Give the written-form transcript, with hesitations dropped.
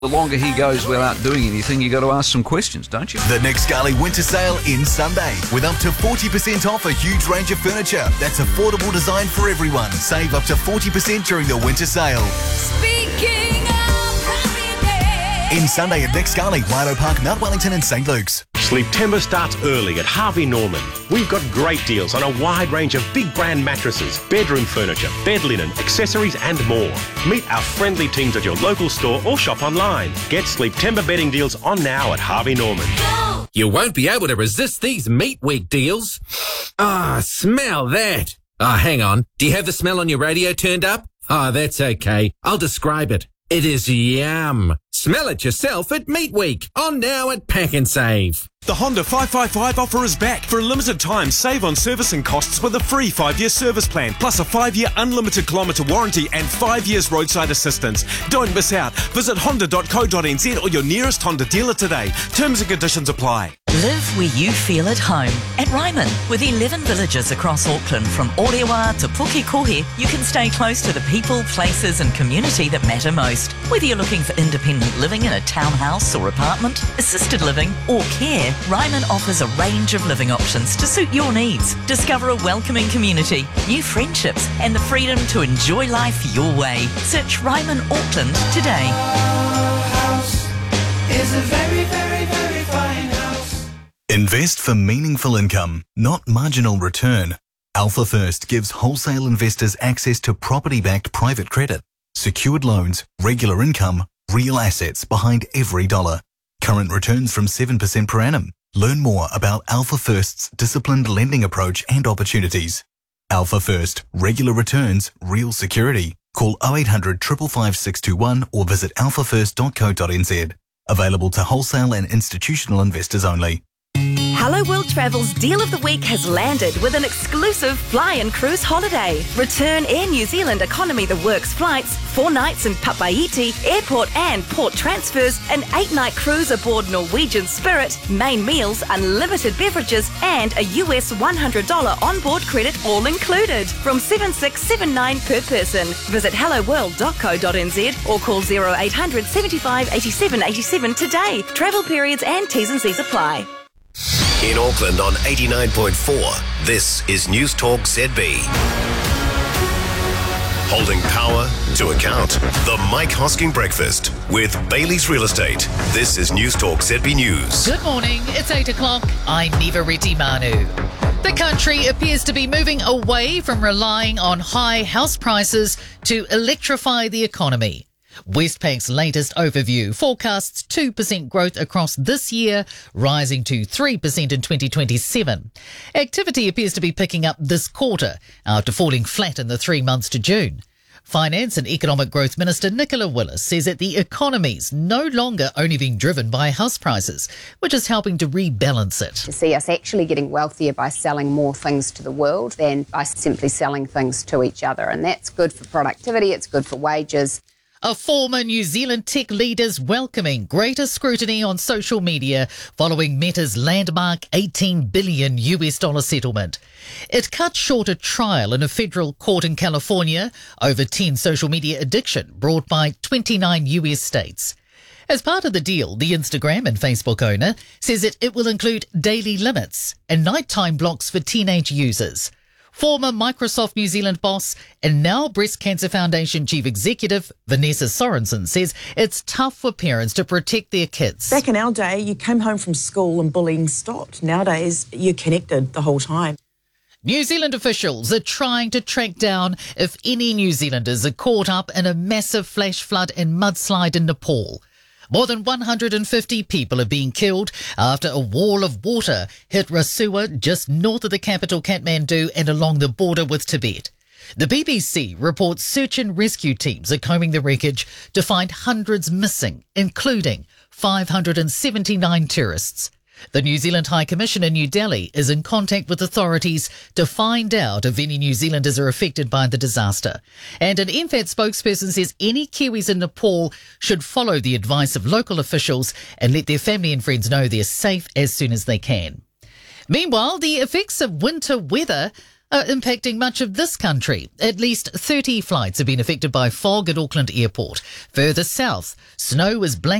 The longer he goes without doing anything, you got to ask some questions, don't you? The Nick Scully winter sale ends Sunday with up to 40% off a huge range of furniture that's affordable design for everyone. Save up to 40% during the winter sale. Speaking of happiness. Ends Sunday at Nick Scully, Waido Park, Mount Wellington and St Luke's. Sleeptember starts early at Harvey Norman. We've got great deals on a wide range of big brand mattresses, bedroom furniture, bed linen, accessories and more. Meet our friendly teams at your local store or shop online. Get Sleeptember bedding deals on now at Harvey Norman. You won't be able to resist these Meat Week deals. Smell that. Hang on. Do you have the smell on your radio turned up? That's okay. I'll describe it. It is yum. Smell it yourself at Meat Week. On now at Pack and Save. The Honda 555 offer is back. For a limited time, save on servicing costs with a free 5-year service plan, plus a 5-year unlimited kilometre warranty and 5 years roadside assistance. Don't miss out. Visit honda.co.nz or your nearest Honda dealer today. Terms and conditions apply. Live where you feel at home. At Ryman, with 11 villages across Auckland, from Orewa to Pukekohe, you can stay close to the people, places and community that matter most. Whether you're looking for independent living in a townhouse or apartment, assisted living or care, Ryman offers a range of living options to suit your needs. Discover a welcoming community, new friendships and the freedom to enjoy life your way. Search Ryman Auckland today. Our house is a very, very, very fine house. Invest for meaningful income, not marginal return. Alpha First gives wholesale investors access to property-backed private credit, secured loans, regular income, real assets behind every dollar. Current returns from 7% per annum. Learn more about Alpha First's disciplined lending approach and opportunities. Alpha First, regular returns, real security. Call 0800 555 621 or visit alphafirst.co.nz. Available to wholesale and institutional investors only. Hello World Travel's Deal of the Week has landed with an exclusive fly and cruise holiday. Return Air New Zealand Economy The Works flights, 4 nights in Papaiti, airport and port transfers, an 8-night cruise aboard Norwegian Spirit, main meals, unlimited beverages, and a US $100 onboard credit all included. From 7679 per person. Visit helloworld.co.nz or call 0800 75 87 87 today. Travel periods and T's and C's apply. In Auckland on 89.4, this is News Talk ZB. Holding power to account. The Mike Hosking Breakfast with Bailey's Real Estate. This is News Talk ZB News. Good morning, it's 8 o'clock. I'm Neva Reti Manu. The country appears to be moving away from relying on high house prices to electrify the economy. Westpac's latest overview forecasts 2% growth across this year, rising to 3% in 2027. Activity appears to be picking up this quarter after falling flat in the 3 months to June. Finance and Economic Growth Minister Nicola Willis says that the economy's no longer only being driven by house prices, which is helping to rebalance it. To see us actually getting wealthier by selling more things to the world than by simply selling things to each other. And that's good for productivity, it's good for wages. A former New Zealand tech leader's welcoming greater scrutiny on social media following Meta's landmark $18 billion settlement. It cut short a trial in a federal court in California over 10 social media addiction brought by 29 US states. As part of the deal, the Instagram and Facebook owner says that it will include daily limits and nighttime blocks for teenage users. Former Microsoft New Zealand boss and now Breast Cancer Foundation Chief Executive Vanessa Sorensen says it's tough for parents to protect their kids. Back in our day, you came home from school and bullying stopped. Nowadays, you're connected the whole time. New Zealand officials are trying to track down if any New Zealanders are caught up in a massive flash flood and mudslide in Nepal. More than 150 people are being killed after a wall of water hit Rasuwa just north of the capital Kathmandu and along the border with Tibet. The BBC reports search and rescue teams are combing the wreckage to find hundreds missing, including 579 tourists. The New Zealand High Commission in New Delhi is in contact with authorities to find out if any New Zealanders are affected by the disaster. And an MFAT spokesperson says any Kiwis in Nepal should follow the advice of local officials and let their family and friends know they're safe as soon as they can. Meanwhile, the effects of winter weather are impacting much of this country. At least 30 flights have been affected by fog at Auckland Airport. Further south, snow is blanketing